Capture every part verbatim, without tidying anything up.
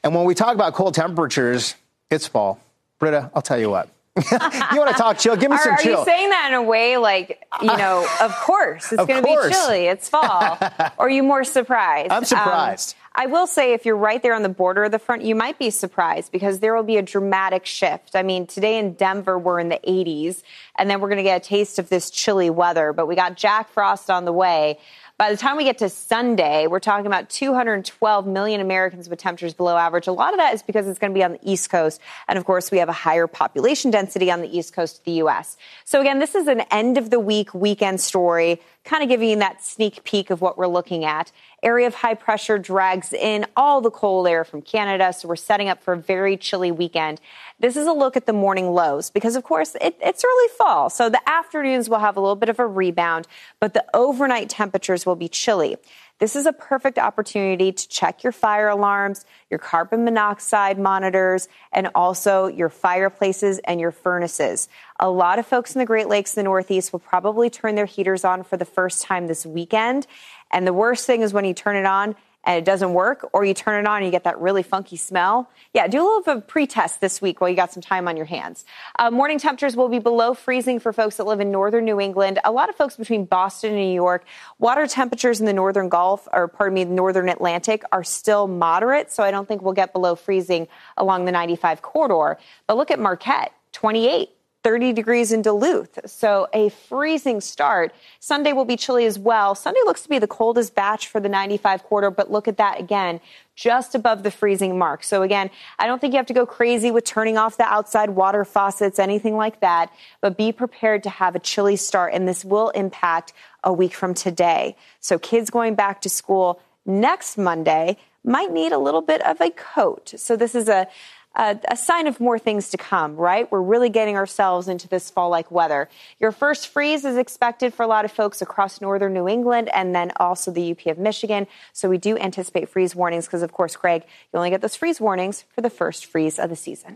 And when we talk about cold temperatures, it's fall. Britta, I'll tell you what. You want to talk chill? Give me are, some are chill. Are you saying that in a way like, you know, of course, it's going to be chilly. It's fall. Or are you more surprised? I'm surprised. Um, I will say if you're right there on the border of the front, you might be surprised because there will be a dramatic shift. I mean, today in Denver, we're in the eighties, and then we're going to get a taste of this chilly weather. But we got Jack Frost on the way. By the time we get to Sunday, we're talking about two hundred twelve million Americans with temperatures below average. A lot of that is because it's going to be on the East Coast. And, of course, we have a higher population density on the East Coast of the U S. So, again, this is an end-of-the-week weekend story, kind of giving you that sneak peek of what we're looking at. Area of high pressure drags in all the cold air from Canada, so we're setting up for a very chilly weekend. This is a look at the morning lows because, of course, it, it's early fall, so the afternoons will have a little bit of a rebound, but the overnight temperatures will be chilly. This is a perfect opportunity to check your fire alarms, your carbon monoxide monitors, and also your fireplaces and your furnaces. A lot of folks in the Great Lakes and the Northeast will probably turn their heaters on for the first time this weekend. And the worst thing is when you turn it on and it doesn't work, or you turn it on and you get that really funky smell. Yeah, do a little bit of a pre-test this week while you got some time on your hands. Uh, morning temperatures will be below freezing for folks that live in northern New England. A lot of folks between Boston and New York. Water temperatures in the northern Gulf, or pardon me, the northern Atlantic, are still moderate, so I don't think we'll get below freezing along the ninety-five corridor. But look at Marquette, twenty-eight. thirty degrees in Duluth. So a freezing start. Sunday will be chilly as well. Sunday looks to be the coldest batch for the ninety-five quarter, but look at that again, just above the freezing mark. So again, I don't think you have to go crazy with turning off the outside water faucets, anything like that, but be prepared to have a chilly start, and this will impact a week from today. So kids going back to school next Monday might need a little bit of a coat. So this is a Uh, a sign of more things to come, right? We're really getting ourselves into this fall-like weather. Your first freeze is expected for a lot of folks across northern New England and then also the U P of Michigan. So we do anticipate freeze warnings because, of course, Craig, you only get those freeze warnings for the first freeze of the season.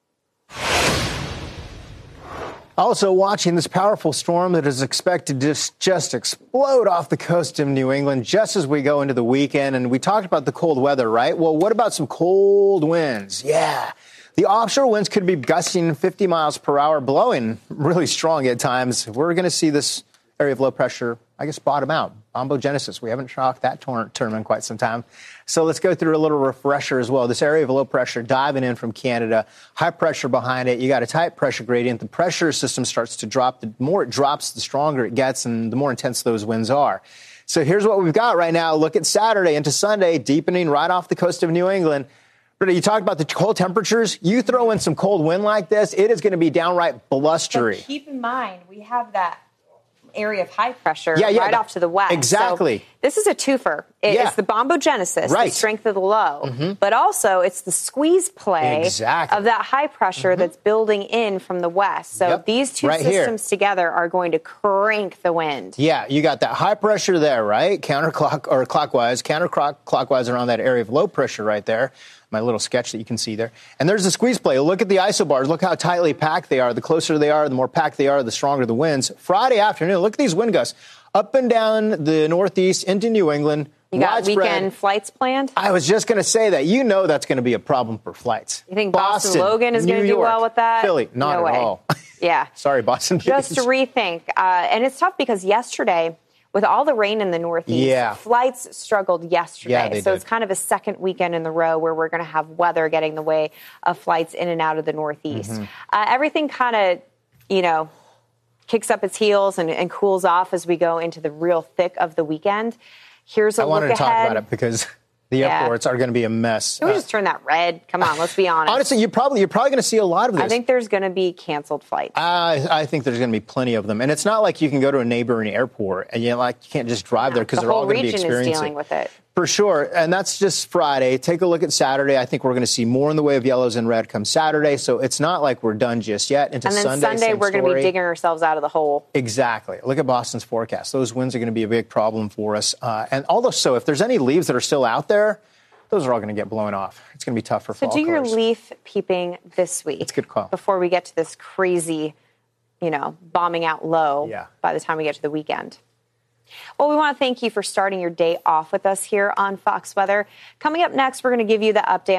Also watching this powerful storm that is expected to just, just explode off the coast of New England just as we go into the weekend. And we talked about the cold weather, right? Well, what about some cold winds? Yeah. The offshore winds could be gusting fifty miles per hour, blowing really strong at times. We're going to see this area of low pressure, I guess, bottom out. Bombogenesis. We haven't shocked that tor- term in quite some time. So let's go through a little refresher as well. This area of low pressure diving in from Canada, high pressure behind it. You got a tight pressure gradient. The pressure system starts to drop. The more it drops, the stronger it gets and the more intense those winds are. So here's what we've got right now. Look at Saturday into Sunday, deepening right off the coast of New England. Britta, you talked about the cold temperatures. You throw in some cold wind like this, it is going to be downright blustery. But keep in mind, we have that area of high pressure yeah, yeah, right off to the west. Exactly. So this is a twofer. It, yeah. It's the bombogenesis, right. the strength of the low, mm-hmm. but also it's the squeeze play exactly. of that high pressure mm-hmm. that's building in from the west. So yep. these two right systems here. together are going to crank the wind. Yeah, you got that high pressure there, right? Counterclock or clockwise, counterclockwise around that area of low pressure right there. My little sketch that you can see there. And there's the squeeze play. Look at the isobars. Look how tightly packed they are. The closer they are, the more packed they are, the stronger the winds. Friday afternoon, look at these wind gusts up and down the Northeast into New England. You got widespread. Weekend flights planned? I was just going to say that. You know that's going to be a problem for flights. You think Boston, Boston Logan is going to do well with that? Philly, not no at way. all. Yeah. Sorry, Boston. Just to rethink. Uh, and it's tough because yesterday, with all the rain in the Northeast, yeah. flights struggled yesterday. Yeah, they so did. It's kind of a second weekend in the row where we're going to have weather getting in the way of flights in and out of the Northeast. Mm-hmm. Uh, everything kind of, you know, kicks up its heels and, and cools off as we go into the real thick of the weekend. Here's a I look wanted to ahead. talk about it because the yeah. airports are going to be a mess. Can we uh, just turn that red? Come on, let's be honest. Honestly, you probably, you're probably going to see a lot of this. I think there's going to be canceled flights. Uh, I think there's going to be plenty of them. And it's not like you can go to a neighboring airport and you know, like you can't just drive there because the they're all going to be region is experiencing dealing with it. For sure. And that's just Friday. Take a look at Saturday. I think we're going to see more in the way of yellows and red come Saturday. So it's not like we're done just yet. Into and then Sunday, Sunday, we're going to be digging ourselves out of the hole. Exactly. Look at Boston's forecast. Those winds are going to be a big problem for us. Uh, and also, if there's any leaves that are still out there, those are all going to get blown off. It's going to be tough for so fall do your colors. leaf peeping this week. It's a good call. Before we get to this crazy, you know, bombing out low yeah. by the time we get to the weekend. Well, we want to thank you for starting your day off with us here on Fox Weather. Coming up next, we're going to give you the update